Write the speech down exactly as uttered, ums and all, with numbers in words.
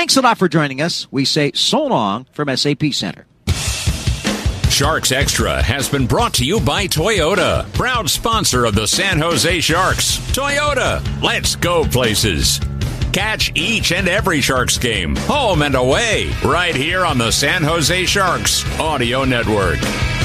Thanks a lot for joining us. We say so long from S A P Center. Sharks Extra has been brought to you by Toyota, proud sponsor of the San Jose Sharks. Toyota, let's go places. Catch each and every Sharks game, home and away, right here on the San Jose Sharks Audio Network.